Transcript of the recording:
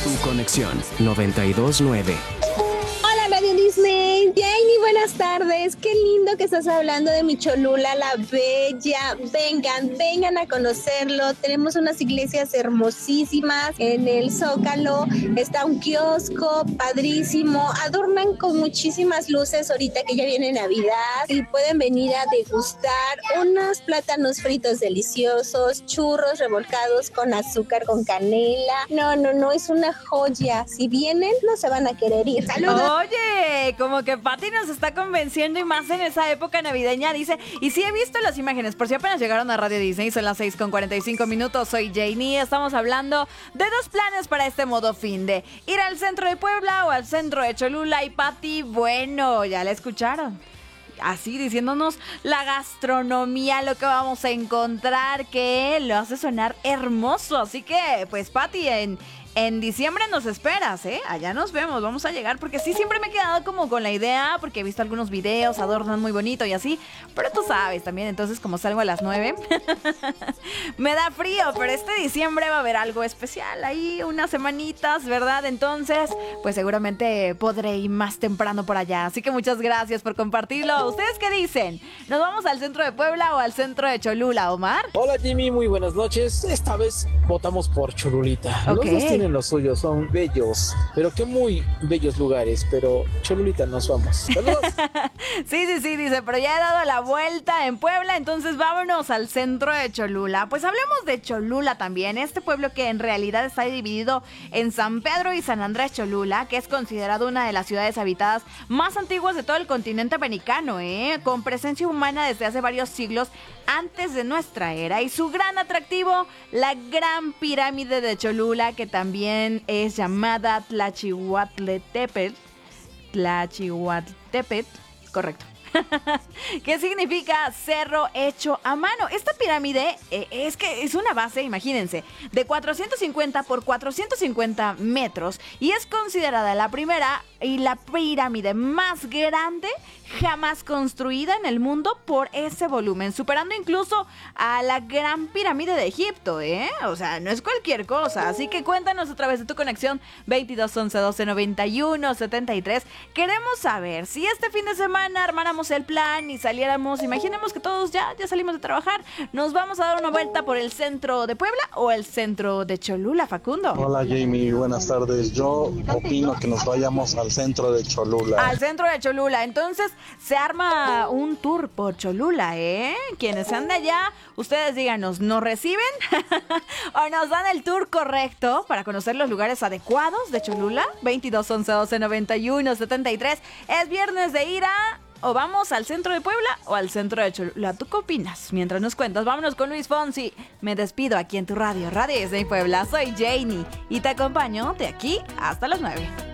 Tu conexión 929. Hola Radio Disney, Janie, buenas tardes. Qué lindo que estás hablando de mi Cholula la Bella. Vengan a conocerlo. Tenemos unas iglesias hermosísimas en el Zócalo. Está un kiosco padrísimo. Adornan con muchísimas luces ahorita que ya viene Navidad y pueden venir a degustar unos plátanos fritos deliciosos, churros revolcados con azúcar, con canela. No, es una joya. Si vienen, no se van a querer ir. ¡Saludos! Oye, como que Pati nos está convenciendo y más en esa época navideña, dice. Y sí he visto las imágenes, por si apenas llegaron a Radio Disney, son las 6:45. Soy Janie, estamos hablando de dos planes para este modo fin de ir al centro de Puebla o al centro de Cholula. Y Pati, bueno, ya la escucharon. Así diciéndonos la gastronomía, lo que vamos a encontrar, que lo hace sonar hermoso. Así que, pues, Pati, en diciembre nos esperas, ¿eh? Allá nos vemos, vamos a llegar, porque sí, siempre me he quedado como con la idea, porque he visto algunos videos, adornan muy bonito y así, pero tú sabes también, entonces como salgo a las 9, me da frío, pero este diciembre va a haber algo especial, ahí unas semanitas, ¿verdad? Entonces, pues seguramente podré ir más temprano por allá, así que muchas gracias por compartirlo. ¿Ustedes qué dicen? ¿Nos vamos al centro de Puebla o al centro de Cholula, Omar? Hola Jimmy, muy buenas noches. Esta vez votamos por Cholulita. Ok. Los dos tienen lo suyo, son bellos, pero qué muy bellos lugares, pero Cholulita nos vamos. Saludos. Sí, dice, pero ya he dado la vuelta en Puebla, entonces vámonos al centro de Cholula. Pues hablemos de Cholula también, este pueblo que en realidad está dividido en San Pedro y San Andrés Cholula, que es considerado una de las ciudades habitadas más antiguas de todo el continente americano, con presencia humana desde hace varios siglos antes de nuestra era, y su gran atractivo, la Gran Pirámide de Cholula, que también es llamada Tlachihuatltepetl, correcto. ¿Qué significa cerro hecho a mano? Esta pirámide es que es una base, imagínense, de 450 por 450 metros y es considerada la primera y la pirámide más grande jamás construida en el mundo por ese volumen, superando incluso a la Gran Pirámide de Egipto, O sea, no es cualquier cosa, así que cuéntanos a través de tu conexión 22 11 12 91 73. Queremos saber si este fin de semana armáramos el plan y saliéramos, imaginemos que todos ya salimos de trabajar, nos vamos a dar una vuelta por el centro de Puebla o el centro de Cholula, Facundo. Hola Jamie, buenas tardes. Yo opino que nos vayamos al centro de Cholula. Al centro de Cholula, entonces se arma un tour por Cholula, Quienes sean de allá, ustedes díganos, ¿nos reciben? ¿O nos dan el tour correcto para conocer los lugares adecuados de Cholula? 22 11 12 91 73. Es viernes de ira. ¿O vamos al centro de Puebla o al centro de Cholula? ¿Tú qué opinas? Mientras nos cuentas, vámonos con Luis Fonsi. Me despido aquí en tu radio, Radio Disney Puebla. Soy Janie y te acompaño de aquí hasta las 9.